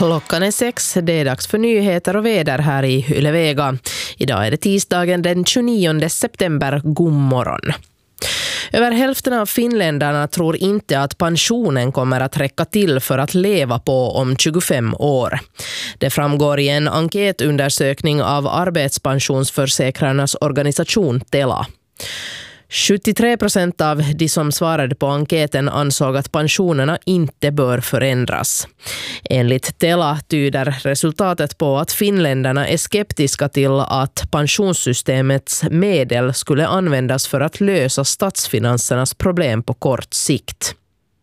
Klockan är 6, det är dags för nyheter och väder här i Yle Vega. Idag är det tisdagen den 29 september. God morgon. Över hälften av finländarna tror inte att pensionen kommer att räcka till för att leva på om 25 år. Det framgår i en enkätundersökning av arbetspensionsförsäkrarnas organisation TELA. 73% av de som svarade på enkäten ansåg att pensionerna inte bör förändras. Enligt TELA tyder resultatet på att finländarna är skeptiska till att pensionssystemets medel skulle användas för att lösa statsfinansernas problem på kort sikt.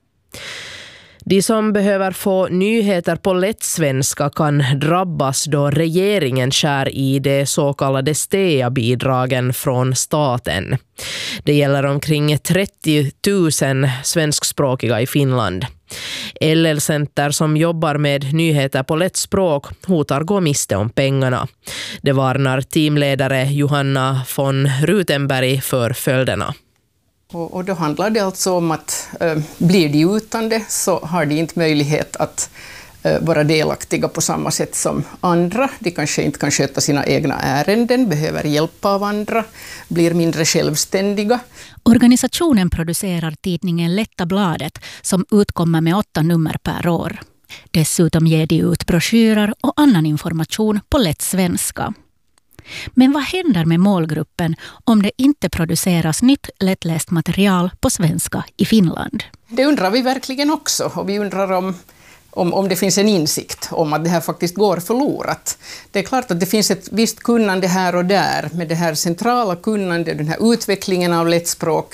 De som behöver få nyheter på lättsvenska kan drabbas då regeringen skär i de så kallade STEA-bidragen från staten. Det gäller omkring 30 000 svenskspråkiga i Finland. LL-center som jobbar med nyheter på lättspråk hotar gå miste om pengarna. Det varnar teamledare Johanna von Rutenberg för följderna. Och då handlar det alltså om att blir de utan det så har de inte möjlighet att vara delaktiga på samma sätt som andra. De kanske inte kan sköta sina egna ärenden, behöver hjälp av andra, blir mindre självständiga. Organisationen producerar tidningen Lätta bladet som utkommer med 8 nummer per år. Dessutom ger de ut broschyrer och annan information på lätt svenska. Men vad händer med målgruppen om det inte produceras nytt lättläst material på svenska i Finland? Det undrar vi verkligen också, och vi undrar om det finns en insikt om att det här faktiskt går förlorat. Det är klart att det finns ett visst kunnande här och där, med det här centrala kunnandet, den här utvecklingen av lättspråk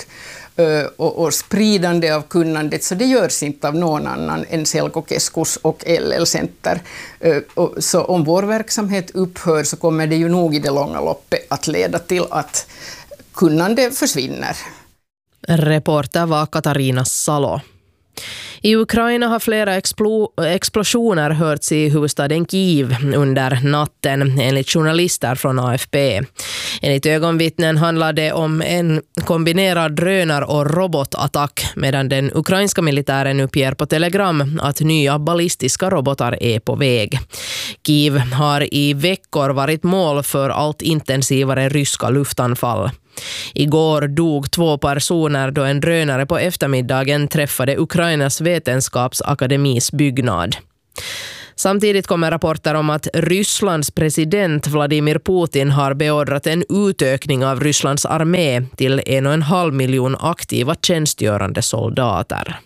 och spridande av kunnandet, så det görs inte av någon annan än Selkokeskus och LL-center. Så om vår verksamhet upphör så kommer det ju nog i det långa loppet att leda till att kunnande försvinner. Reporter var Katarina Salo. I Ukraina har flera explosioner hörts i huvudstaden Kiev under natten, enligt journalister från AFP. Enligt ögonvittnen handlar det om en kombinerad drönar- och robotattack, medan den ukrainska militären uppger på Telegram att nya ballistiska robotar är på väg. Kiev har i veckor varit mål för allt intensivare ryska luftanfall. Igår dog 2 personer då en drönare på eftermiddagen träffade Ukrainas vetenskapsakademis byggnad. Samtidigt kommer rapporter om att Rysslands president Vladimir Putin har beordrat en utökning av Rysslands armé till 1,5 miljon aktiva tjänstgörande soldater.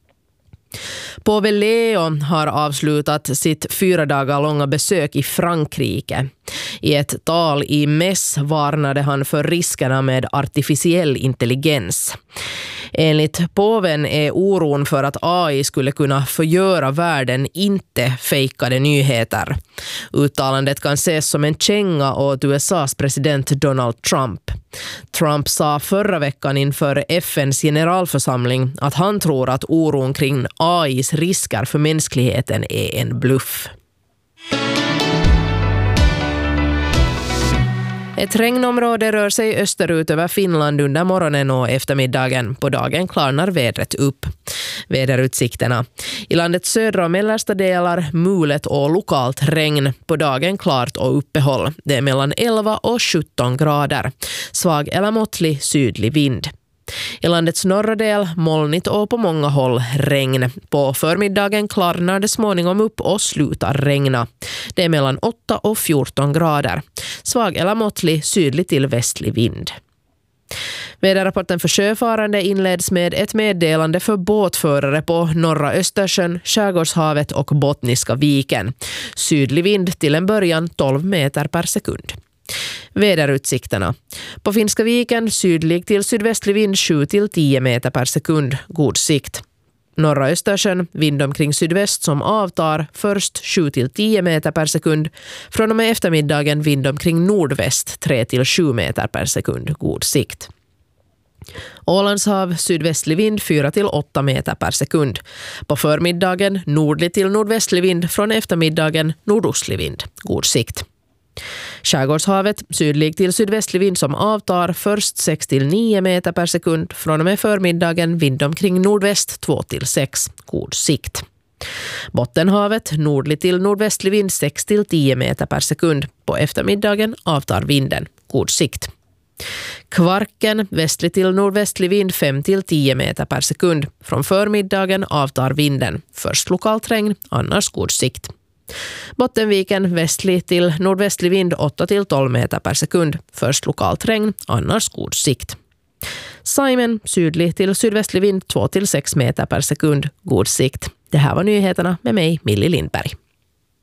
Påve Leo har avslutat sitt 4 dagar långa besök i Frankrike. I ett tal i Metz varnade han för riskerna med artificiell intelligens. Enligt påven är oron för att AI skulle kunna förgöra världen inte fejkade nyheter. Uttalandet kan ses som en känga åt USAs president Donald Trump. Trump sa förra veckan inför FNs generalförsamling att han tror att oron kring AIs risker för mänskligheten är en bluff. Ett regnområde rör sig österut över Finland under morgonen och eftermiddagen. På dagen klarnar vädret upp. Väderutsikterna. I landets södra och mellersta delar mulet och lokalt regn. På dagen klart och uppehåll. Det är mellan 11 och 17 grader. Svag eller måttlig sydlig vind. I landets norra del molnigt och på många håll regn. På förmiddagen klarnar det småningom upp och slutar regna. Det är mellan 8 och 14 grader. Svag eller måttlig sydlig till västlig vind. Väderrapporten för sjöfarande inleds med ett meddelande för båtförare på norra Östersjön, Skärgårdshavet och Bottniska viken. Sydlig vind till en början 12 meter per sekund. Väderutsikterna. På Finska viken sydlig till sydvästlig vind 7-10 meter per sekund, god sikt. Norra Östersjön, vind omkring sydväst som avtar, först 7-10 meter per sekund. Från och med eftermiddagen vind omkring nordväst 3-7 meter per sekund, god sikt. Ålandshav, sydvästlig vind 4-8 meter per sekund. På förmiddagen nordlig till nordvästlig vind, från eftermiddagen nordostlig vind, god sikt. Skärgårdshavet, sydlig till sydvästlig vind som avtar, först 6-9 meter per sekund. Från och med förmiddagen vind omkring nordväst 2-6, god sikt. Bottenhavet nordlig till nordvästlig vind 6 till 10 meter per sekund. På eftermiddagen avtar vinden. God sikt. Kvarken västlig till nordvästlig vind 5 till 10 meter per sekund. Från förmiddagen avtar vinden. Först lokalt regn, annars god sikt. Bottenviken västlig till nordvästlig vind 8 till 12 meter per sekund. Först lokalt regn, annars god sikt. Saimen sydlig till sydvästlig vind 2 till 6 meter per sekund. God sikt. Det här var nyheterna med mig, Millie Lindberg.